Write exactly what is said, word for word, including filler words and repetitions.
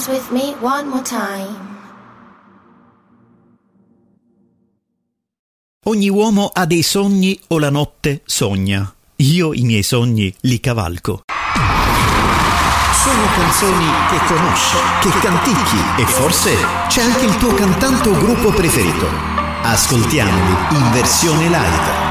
with me one more time. Ogni uomo ha dei sogni o la notte sogna. Io i miei sogni li cavalco. Sono canzoni che conosci, che canticchi e forse c'è anche il tuo cantante o gruppo preferito. Ascoltiamoli in versione live.